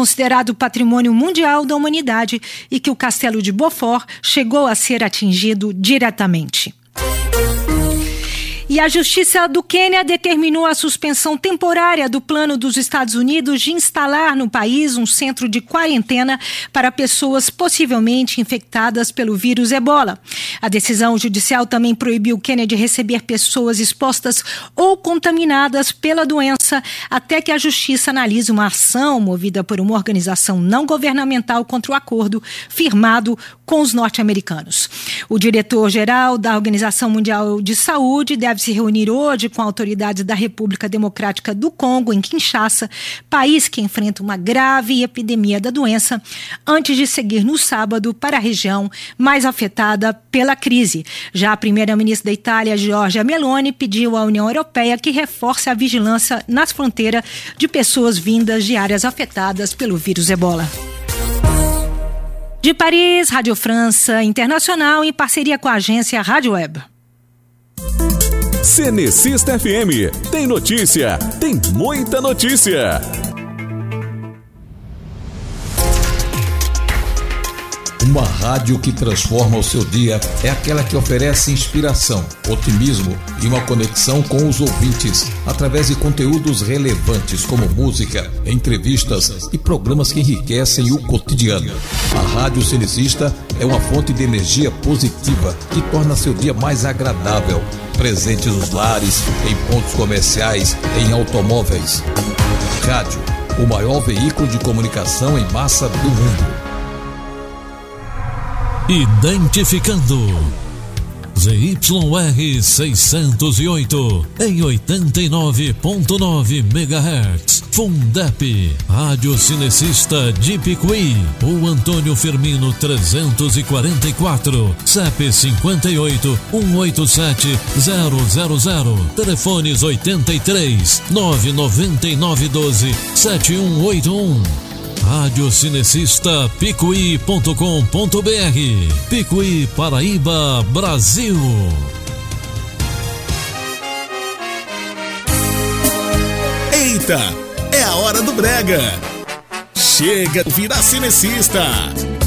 considerado patrimônio mundial da humanidade e que o Castelo de Beaufort chegou a ser atingido diretamente. E a Justiça do Quênia determinou a suspensão temporária do plano dos Estados Unidos de instalar no país um centro de quarentena para pessoas possivelmente infectadas pelo vírus Ebola. A decisão judicial também proibiu o Quênia de receber pessoas expostas ou contaminadas pela doença até que a Justiça analise uma ação movida por uma organização não governamental contra o acordo firmado com os norte-americanos. O diretor-geral da Organização Mundial de Saúde deve se reunir hoje com autoridades da República Democrática do Congo, em Kinshasa, país que enfrenta uma grave epidemia da doença, antes de seguir no sábado para a região mais afetada pela crise. Já a primeira-ministra da Itália, Giorgia Meloni, pediu à União Europeia que reforce a vigilância nas fronteiras de pessoas vindas de áreas afetadas pelo vírus Ebola. De Paris, Rádio França Internacional, em parceria com a agência Rádio Web. Cenecista FM, tem notícia, tem muita notícia. Uma rádio que transforma o seu dia é aquela que oferece inspiração, otimismo e uma conexão com os ouvintes através de conteúdos relevantes como música, entrevistas e programas que enriquecem o cotidiano. A Rádio Cenecista é uma fonte de energia positiva que torna seu dia mais agradável, presente nos lares, em pontos comerciais, em automóveis. Rádio, o maior veículo de comunicação em massa do mundo. Identificando ZYR 608 em 89.9 MHz. Fundep, Rádio Cinecista de Picuí, o Antônio Firmino 344, CEP 58 187 000, telefones 83 999 12 7181. Radiocinecista Picuí.com.br. Picuí, Paraíba, Brasil. Eita, é a hora do brega. Chega, vira Cinecista.